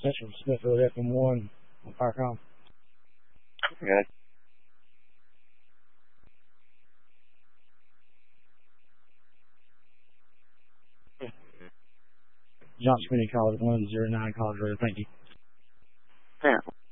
Central Smithfield FM1 on Firecom. Okay. Johnson Community College 109 College Road. Thank you. Yeah.